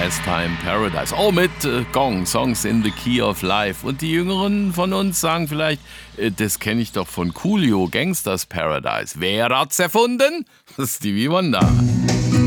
Last Time Paradise. Oh, mit Gong, Songs in the Key of Life. Und die Jüngeren von uns sagen vielleicht, das kenne ich doch von Coolio, Gangsters Paradise. Wer hat's erfunden? Stevie Wonder.